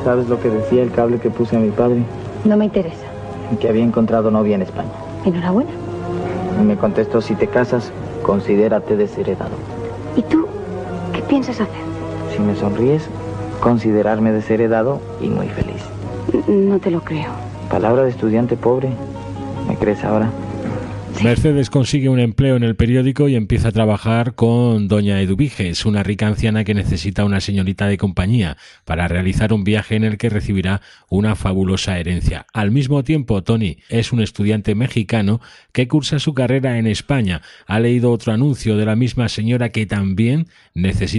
¿Sabes lo que decía el cable que puse a mi padre? No me interesa. Que había encontrado novia en España. Enhorabuena. Me contestó, si te casas, considérate desheredado. ¿Y tú qué piensas hacer? Si me sonríes, considerarme desheredado y muy feliz. No te lo creo. Palabra de estudiante pobre. ¿Me crees ahora? Mercedes consigue un empleo en el periódico y empieza a trabajar con doña Eduviges, una rica anciana que necesita una señorita de compañía para realizar un viaje en el que recibirá una fabulosa herencia. Al mismo tiempo, Tony es un estudiante mexicano que cursa su carrera en España. Ha leído otro anuncio de la misma señora que también necesita